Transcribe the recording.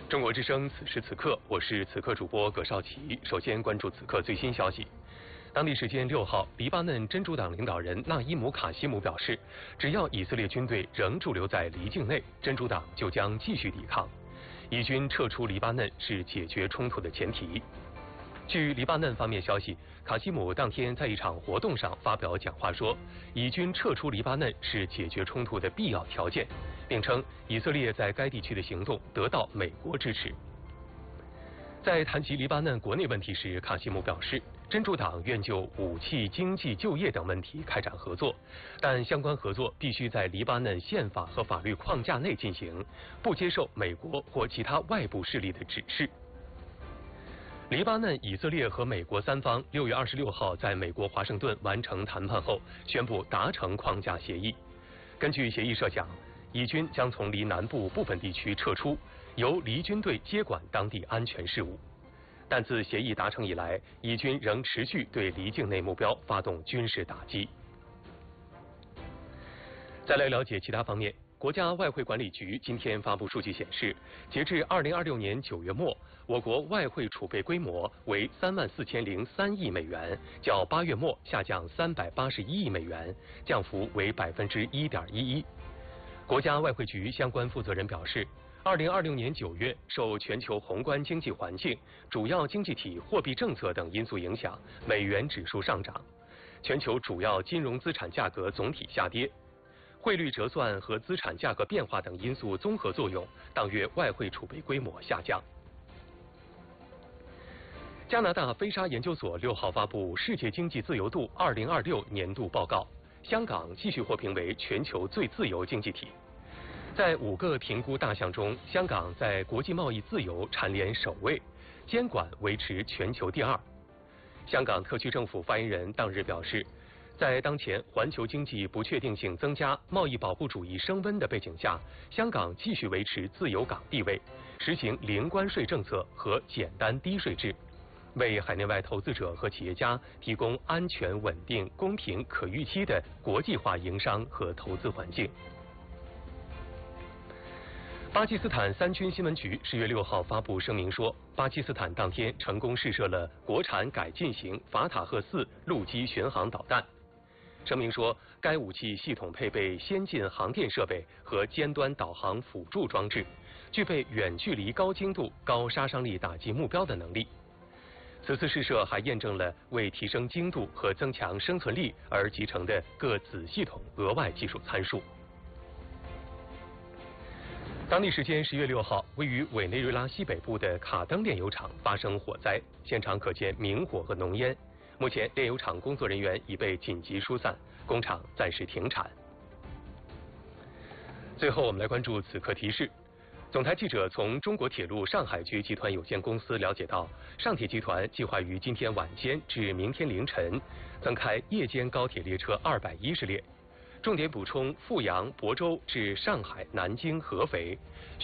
中国之声，此时此刻，我是此刻主播葛绍奇。首先关注此刻最新消息。当地时间6号，黎巴嫩真主党领导人纳伊姆·卡西姆表示，只要以色列军队仍驻留在黎境内，真主党就将继续抵抗。以军撤出黎巴嫩是解决冲突的前提。据黎巴嫩方面消息，卡西姆当天在一场活动上发表讲话说，以军撤出黎巴嫩是解决冲突的必要条件，并称以色列在该地区的行动得到美国支持。在谈及黎巴嫩国内问题时，卡西姆表示，真主党愿就武器、经济、就业等问题开展合作，但相关合作必须在黎巴嫩宪法和法律框架内进行，不接受美国或其他外部势力的指示。黎巴嫩、以色列和美国三方6月26号在美国华盛顿完成谈判后，宣布达成框架协议。根据协议设想，以军将从黎南部部分地区撤出，由黎军队接管当地安全事务。但自协议达成以来，以军仍持续对黎境内目标发动军事打击。再来了解其他方面。国家外汇管理局今天发布数据显示，截至2026年9月末，我国外汇储备规模为34003亿美元，较8月末下降381亿美元，降幅为1.11%。国家外汇局相关负责人表示，2026年9月，受全球宏观经济环境、主要经济体货币政策等因素影响，美元指数上涨，全球主要金融资产价格总体下跌。汇率折算和资产价格变化等因素综合作用，当月外汇储备规模下降。加拿大菲沙研究所6号发布《世界经济自由度2026年度报告》，香港继续获评为全球最自由经济体。在5个评估大项中，香港在国际贸易自由蝉联首位，监管维持全球第2。香港特区政府发言人当日表示，在当前环球经济不确定性增加、贸易保护主义升温的背景下，香港继续维持自由港地位，实行零关税政策和简单低税制，为海内外投资者和企业家提供安全、稳定、公平、可预期的国际化营商和投资环境。巴基斯坦三军新闻局10月6号发布声明说，巴基斯坦当天成功试射了国产改进型法塔赫4陆基巡航导弹。声明说，该武器系统配备先进航电设备和尖端导航辅助装置，具备远距离高精度、高杀伤力打击目标的能力。此次试射还验证了为提升精度和增强生存力而集成的各子系统额外技术参数。当地时间10月6号，位于委内瑞拉西北部的卡登炼油厂发生火灾，现场可见明火和浓烟。目前，炼油厂工作人员已被紧急疏散，工厂暂时停产。最后，我们来关注此刻提示。总台记者从中国铁路上海局集团有限公司了解到，上铁集团计划于今天晚间至明天凌晨增开夜间高铁列车210列，重点补充阜阳、亳州至上海、南京、合肥。